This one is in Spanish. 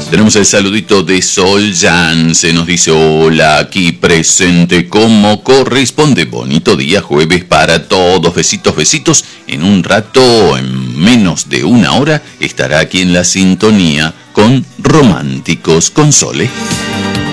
Tenemos el saludito de Sol Jan, se nos dice hola, aquí presente como corresponde. Bonito día, jueves para todos, besitos, besitos. En un rato, en menos de una hora, estará aquí en la sintonía con Románticos con Sole.